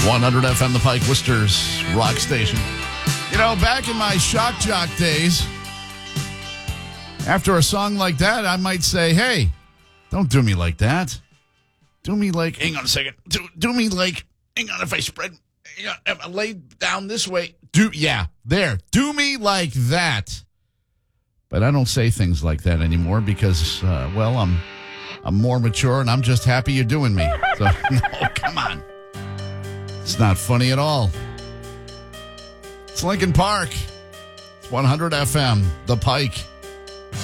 100 FM, the Pike, Worcester's rock station. You know, back in my shock jock days, after a song like that, I might say, hey, don't do me like that. Do me like, hang on a second. Do me like, hang on, if I spread, if I lay down this way. Do me like that. But I don't say things like that anymore because, I'm more mature and I'm just happy you're doing me. So, no, come on. It's not funny at all. It's Lincoln Park. It's 100 FM, The Pike.